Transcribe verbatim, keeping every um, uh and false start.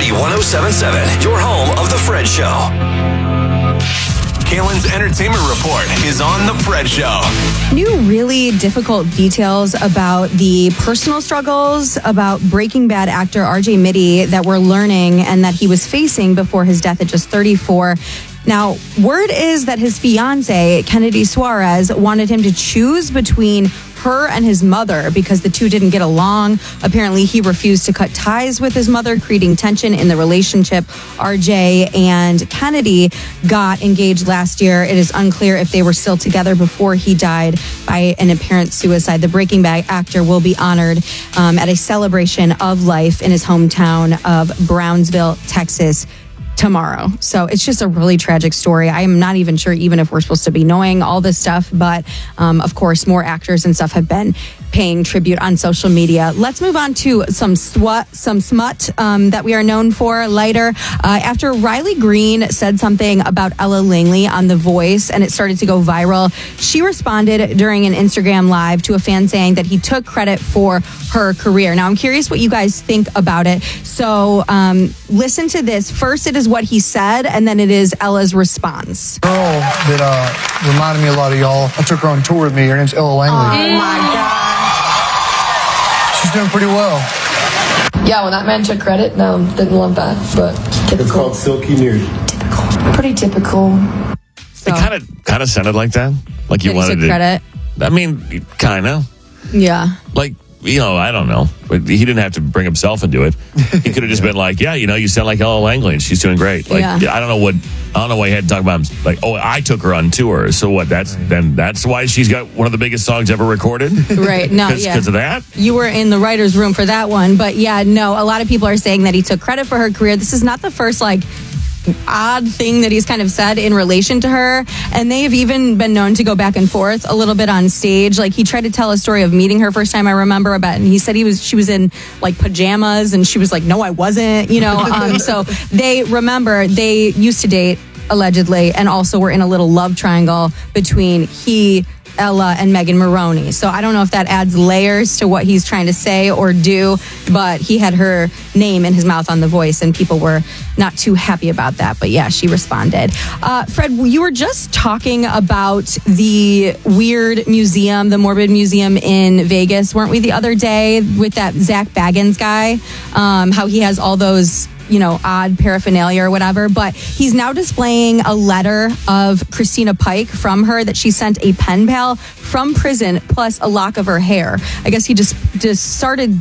Party one oh seven point seven, your home of The Fred Show. Kaylin's Entertainment Report is on The Fred Show. New really difficult details about the personal struggles about Breaking Bad actor R J Mitte that we're learning and that he was facing before his death at just thirty-four. Now, word is that his fiance, Kennedy Suarez, wanted him to choose between her and his mother because the two didn't get along. Apparently, he refused to cut ties with his mother, creating tension in the relationship. R J and Kennedy got engaged last year. It is unclear if they were still together before he died by an apparent suicide. The Breaking Bad actor will be honored um, at a celebration of life in his hometown of Brownsville, Texas, tomorrow. So it's just a really tragic story. I am not even sure even if we're supposed to be knowing all this stuff, but um, of course, more actors and stuff have been paying tribute on social media. Let's move on to some swat, some smut um, that we are known for later. Uh, after Riley Green said something about Ella Langley on The Voice and it started to go viral, she responded during an Instagram live to a fan saying that he took credit for her career. Now, I'm curious what you guys think about it. So um, listen to this. First, it is what he said, and then it is Ella's response. Girl that uh, reminded me a lot of y'all. I took her on tour with me. Her name's Ella Langley. Oh my God. She's doing pretty well. Yeah, when that man took credit, no, didn't love that. But typical. It's called Silky Nude. Typical. Pretty typical. So, it kind of kind of sounded like that. Like you that he wanted took to. credit. I mean, kind of. Yeah. Like, you know, I don't know. But he didn't have to bring himself into it. He could have just been like, yeah, you know, you sound like Ella Langley and she's doing great. Like, Yeah. I don't know what, I don't know why he had to talk about him. Like, oh, I took her on tour. So what? That's then that's why she's got one of the biggest songs ever recorded? Right. No, Cause, yeah. Because of that? You were in the writer's room for that one. But yeah, no, a lot of people are saying that he took credit for her career. This is not the first, like, odd thing that he's kind of said in relation to her, and they have even been known to go back and forth a little bit on stage. Like, he tried to tell a story of meeting her first time, I remember, about, and he said he was she was in like pajamas and she was like, no, I wasn't, you know. Um, so they remember they used to date allegedly, and also were in a little love triangle between he, Ella, and Megan Maroney. So I don't know if that adds layers to what he's trying to say or do, but he had her name in his mouth on The Voice, and people were not too happy about that. But yeah, she responded. Uh, Fred, you were just talking about the weird museum, the Morbid Museum in Vegas, weren't we, the other day, with that Zach Baggins guy? Um, how he has all those, you know, odd paraphernalia or whatever, but he's now displaying a letter of Christina Pike from her that she sent a pen pal from prison, plus a lock of her hair. I guess he just just started